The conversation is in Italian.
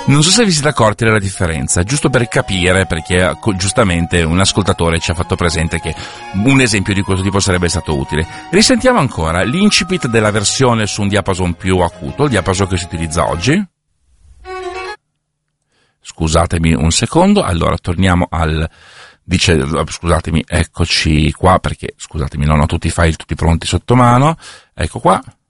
Non so se vi siete accorti della differenza, giusto per capire, perché giustamente un ascoltatore ci ha fatto presente che un esempio di questo tipo sarebbe stato utile. Risentiamo ancora l'incipit della versione su un diapason più acuto, il diapason che si utilizza oggi. Scusatemi un secondo, allora torniamo scusatemi, eccoci qua, perché scusatemi, non ho tutti i file tutti pronti sotto mano, ecco qua,